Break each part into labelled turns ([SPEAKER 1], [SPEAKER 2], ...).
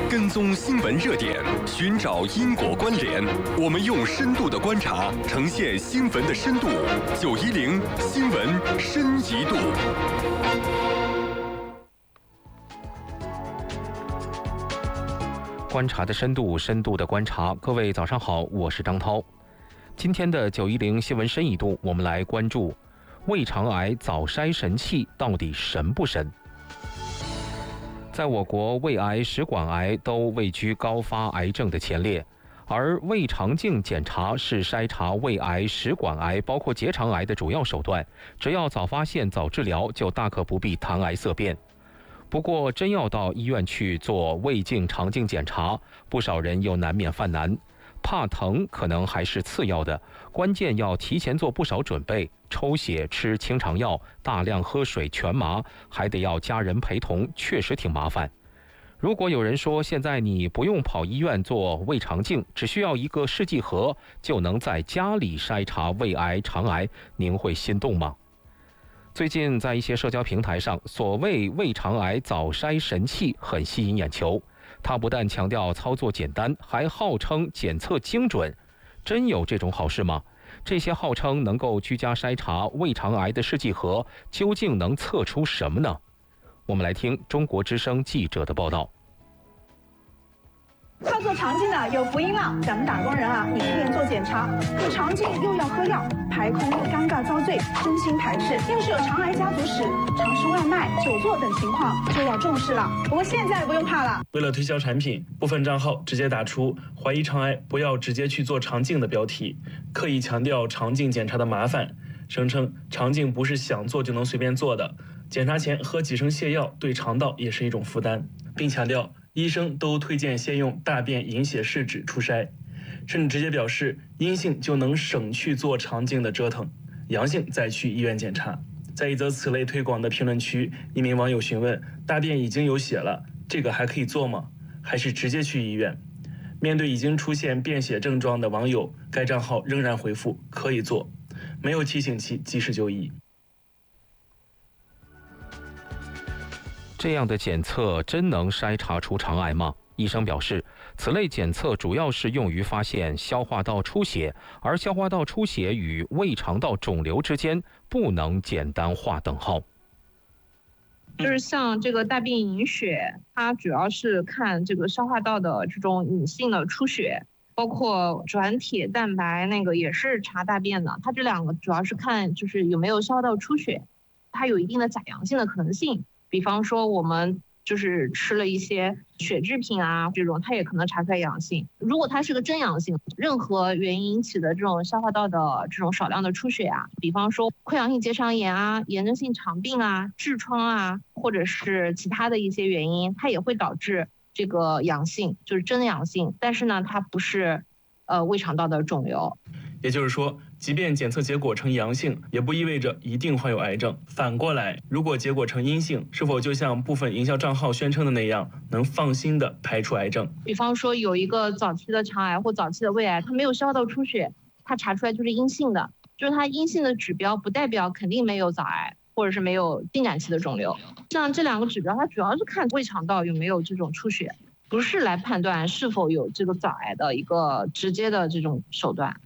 [SPEAKER 1] 跟踪新闻热点，寻找因果关联。我们用深度的观察，呈现新闻的深度。910新闻深一度。
[SPEAKER 2] 观察的深度，深度的观察。各位早上好，我是张涛。今天的910新闻深一度，我们来关注胃肠癌早筛神器到底神不神？在我国，胃癌、食管癌都位居高发癌症的前列，而胃肠镜检查是筛查胃癌、食管癌，包括结肠癌的主要手段。只要早发现、早治疗，就大可不必谈癌色变。不过，真要到医院去做胃镜、肠镜检查，不少人又难免犯难。怕疼可能还是次要的，关键要提前做不少准备，抽血、吃清肠药、大量喝水、全麻，还得要家人陪同，确实挺麻烦。如果有人说现在你不用跑医院做胃肠镜，只需要一个试剂盒就能在家里筛查胃癌、肠癌，您会心动吗？最近在一些社交平台上，所谓胃肠癌早筛神器很吸引眼球。它不但强调操作简单，还号称检测精准。真有这种好事吗？这些号称能够居家筛查胃肠癌的试剂盒，究竟能测出什么呢？我们来听中国之声记者的报道。
[SPEAKER 3] 要做肠镜的有福音了，咱们打工人啊，一边做检查，做肠镜又要喝药，排空又尴尬遭罪，真心排斥。要是有肠癌家族史、常吃外卖、久坐等情况，就要重视了。不过现在不用怕了。
[SPEAKER 4] 为了推销产品，部分账号直接打出“怀疑肠癌，不要直接去做肠镜”的标题，刻意强调肠镜检查的麻烦，声称肠镜不是想做就能随便做的，检查前喝几升泻药对肠道也是一种负担，并强调医生都推荐先用大便隐血试纸初筛，甚至直接表示阴性就能省去做肠镜的折腾，阳性再去医院检查。在一则此类推广的评论区，一名网友询问：大便已经有血了，这个还可以做吗？还是直接去医院？面对已经出现便血症状的网友，该账号仍然回复可以做，没有提醒其及时就医。
[SPEAKER 2] 这样的检测真能筛查出肠癌吗？医生表示，此类检测主要是用于发现消化道出血，而消化道出血与胃肠道肿瘤之间不能简单划等号。
[SPEAKER 5] 就是像这个大便隐血，它主要是看这个消化道的这种隐性的出血，包括转铁蛋白那个也是查大便的，它这两个主要是看就是有没有消化道出血，它有一定的假阳性的可能性。比方说我们就是吃了一些血制品啊，这种它也可能查出来阳性。如果它是个真阳性，任何原因引起的这种消化道的这种少量的出血啊，比方说溃疡性结肠炎啊、炎症性肠病啊、痔疮啊，或者是其他的一些原因，它也会导致这个阳性，就是真阳性。但是呢，它不是胃肠道的肿瘤。
[SPEAKER 4] 也就是说，即便检测结果呈阳性，也不意味着一定患有癌症。反过来，如果结果呈阴性，是否就像部分营销账号宣称的那样，能放心地排除癌症？
[SPEAKER 5] 比方说有一个早期的肠癌或早期的胃癌，它没有消化道出血，它查出来就是阴性的，就是它阴性的指标不代表肯定没有早癌，或者是没有进展期的肿瘤。像这两个指标，它主要是看胃肠道有没有这种出血，不是来判断是否有这个早癌的一个直接的这种手段。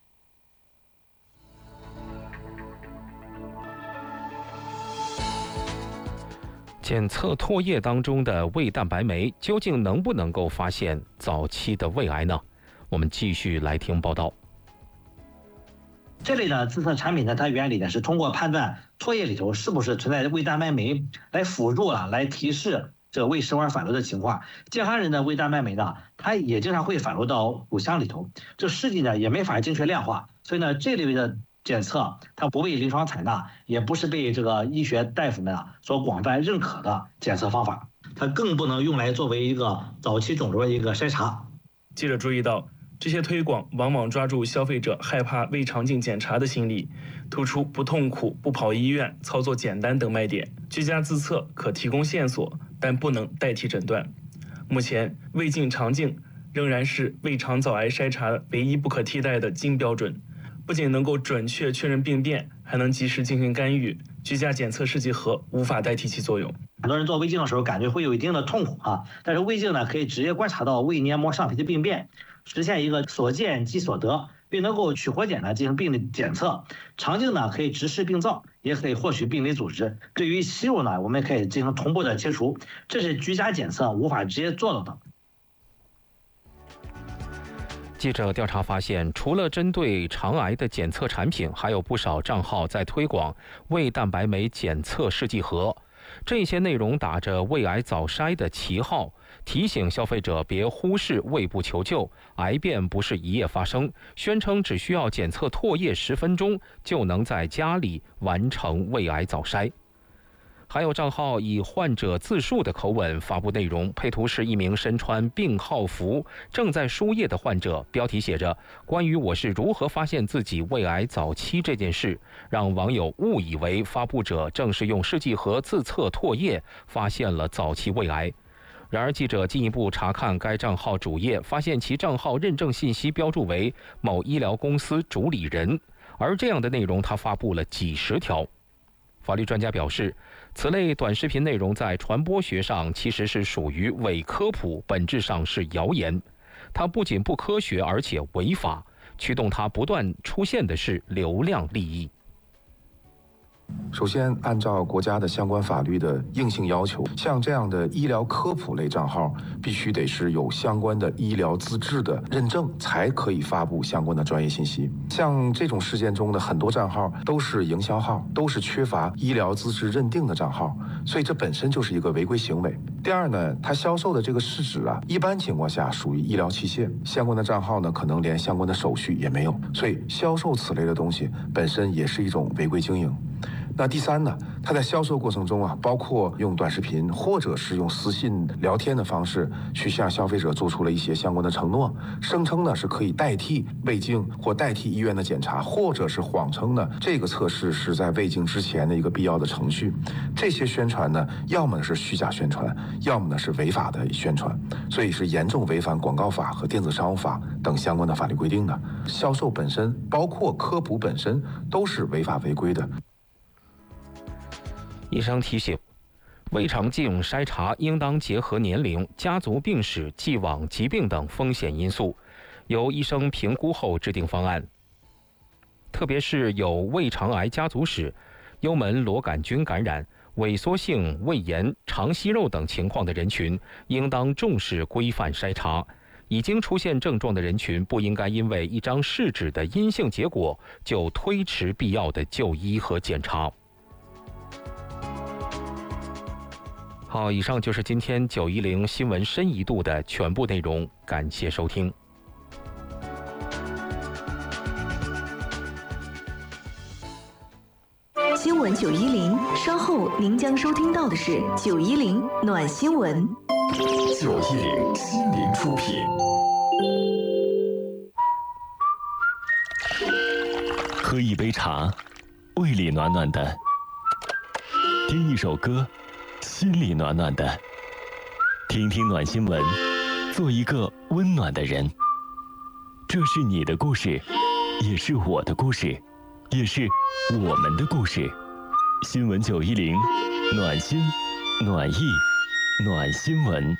[SPEAKER 2] 检测唾液当中的胃蛋白酶究竟能不能够发现早期的胃癌呢？我们继续来听报道。
[SPEAKER 6] 这类的自测产品呢，它原理呢是通过判断唾液里头是不是存在胃蛋白酶，来辅助来提示这个胃食管反流的情况。健康人的胃蛋白酶呢，它也经常会反流到骨腔里头，这试剂呢也没法精确量化，所以呢这类的检测它不被临床采纳，也不是被这个医学大夫们所广泛认可的检测方法，它更不能用来作为一个早期肿瘤的一个筛查。
[SPEAKER 4] 记者注意到，这些推广往往抓住消费者害怕胃肠镜检查的心理，突出不痛苦、不跑医院、操作简单等卖点。居家自测可提供线索，但不能代替诊断。目前，胃镜、肠镜仍然是胃肠早癌筛查唯一不可替代的金标准。不仅能够准确确认病变，还能及时进行干预， 居家检测试剂盒无法代替其作用。
[SPEAKER 6] 很多人做胃镜的时候感觉会有一定的痛苦啊，但是胃镜呢可以直接观察到胃黏膜上皮的病变，实现一个所见即所得，并能够取活检呢进行病理检测。肠镜呢可以直视病灶，也可以获取病理组织。对于息肉呢，我们可以进行同步的切除，这是居家检测无法直接做到的。
[SPEAKER 2] 记者调查发现，除了针对肠癌的检测产品，还有不少账号在推广胃蛋白酶检测试剂盒。这些内容打着胃癌早筛的旗号，提醒消费者别忽视胃部求救，癌变不是一夜发生，宣称只需要检测唾液10分钟就能在家里完成胃癌早筛。还有账号以患者自述的口吻发布内容，配图是一名身穿病号服正在输液的患者，标题写着“关于我是如何发现自己胃癌早期这件事”，让网友误以为发布者正是用试剂盒自测唾液发现了早期胃癌。然而，记者进一步查看该账号主页，发现其账号认证信息标注为某医疗公司主理人，而这样的内容他发布了几十条。法律专家表示，此类短视频内容在传播学上其实是属于伪科普，本质上是谣言。它不仅不科学，而且违法。驱动它不断出现的是流量利益。
[SPEAKER 7] 首先，按照国家的相关法律的硬性要求，像这样的医疗科普类账号，必须得是有相关的医疗资质的认证，才可以发布相关的专业信息。像这种事件中的很多账号都是营销号，都是缺乏医疗资质认定的账号，所以这本身就是一个违规行为。第二呢，它销售的这个试纸啊，一般情况下属于医疗器械，相关的账号呢，可能连相关的手续也没有，所以销售此类的东西本身也是一种违规经营。那第三呢，他在销售过程中啊，包括用短视频或者是用私信聊天的方式去向消费者做出了一些相关的承诺，声称呢是可以代替胃镜或代替医院的检查，或者是谎称呢这个测试是在胃镜之前的一个必要的程序。这些宣传呢，要么是虚假宣传，要么呢是违法的宣传，所以是严重违反广告法和电子商务法等相关的法律规定的。销售本身，包括科普本身，都是违法违规的。
[SPEAKER 2] 医生提醒，胃肠镜筛查应当结合年龄、家族病史、既往疾病等风险因素，由医生评估后制定方案。特别是有胃肠癌家族史、幽门螺杆菌感染、萎缩性胃炎、肠息肉等情况的人群，应当重视规范筛查。已经出现症状的人群，不应该因为一张试纸的阴性结果就推迟必要的就医和检查。好，以上就是今天910新闻深一度的全部内容，感谢收听。
[SPEAKER 8] 新闻910，稍后您将收听到的是910暖新闻。
[SPEAKER 1] 910心灵出品。
[SPEAKER 9] 喝一杯茶，胃里暖暖的；听一首歌，心里暖暖的。听听暖新闻，做一个温暖的人。这是你的故事，也是我的故事，也是我们的故事。新闻910，暖心、暖意、暖新闻。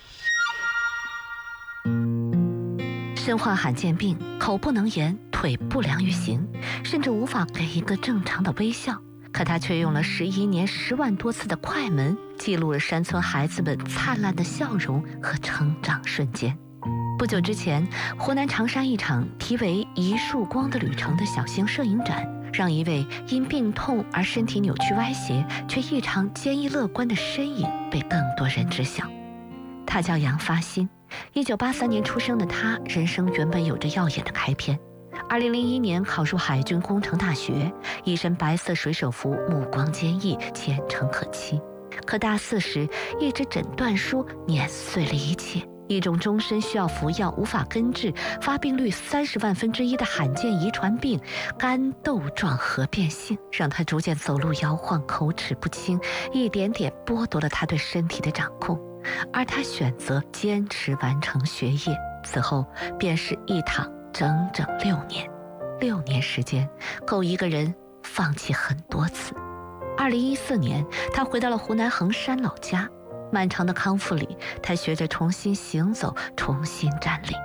[SPEAKER 10] 身患罕见病，口不能言，腿不良于行，甚至无法给一个正常的微笑。可他却用了11年10万多次的快门，记录了山村孩子们灿烂的笑容和成长瞬间。不久之前，湖南长沙一场题为“一束光的旅程”的小型摄影展，让一位因病痛而身体扭曲歪斜却异常坚毅乐观的身影被更多人知晓。他叫杨发新，1983年出生的他，人生原本有着耀眼的开篇。2001年考入海军工程大学，一身白色水手服，目光坚毅，前程可期。可大4时，一纸诊断书碾碎了一切。一种终身需要服药、无法根治、发病率30万分之1的罕见遗传病——肝窦状核变性，让他逐渐走路摇晃、口齿不清，一点点剥夺了他对身体的掌控。而他选择坚持完成学业，此后便是一躺整整6年。6年时间，够一个人放弃很多次。 2014年，他回到了湖南衡山老家。漫长的康复里，他学着重新行走，重新站立。